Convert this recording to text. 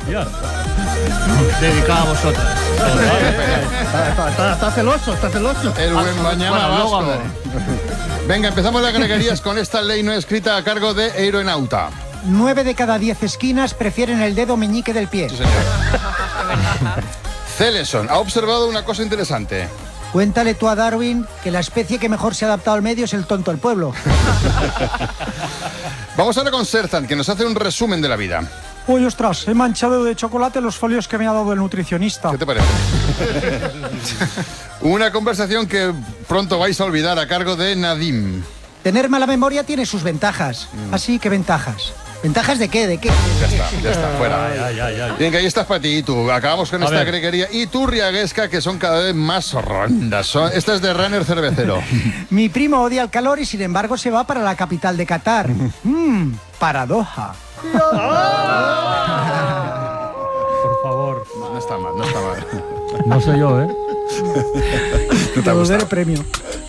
Ya. Dedicado a vosotras. Está celoso, está celoso. El buen Mañana Bueno, luego Vasco. hablaré. Venga, empezamos las greguerías con esta ley no escrita a cargo de Aeronauta. 9 de cada 10 esquinas prefieren el dedo meñique del pie. Sí, señor. Celeson ha observado una cosa interesante. Cuéntale tú a Darwin que la especie que mejor se ha adaptado al medio es el tonto del pueblo. Vamos ahora con Serzan, que nos hace un resumen de la vida. Uy, ostras, he manchado de chocolate los folios que me ha dado el nutricionista. ¿Qué te parece? Una conversación que pronto vais a olvidar a cargo de Nadim. Tener mala memoria tiene sus ventajas. Así que ventajas. ¿Ventajas de qué? ¿De qué? Ya está, fuera. Bien, que ahí estás para ti, tú. Acabamos con esta greguería. Y tú, Riaguesca, que son cada vez más rondas. Esta es de Runner Cervecero. Mi primo odia el calor y sin embargo se va para la capital de Qatar. Paradoja. Por favor. No está mal, no está mal. No soy yo, ¿eh? ¿No te ha Devolver gustado? el premio.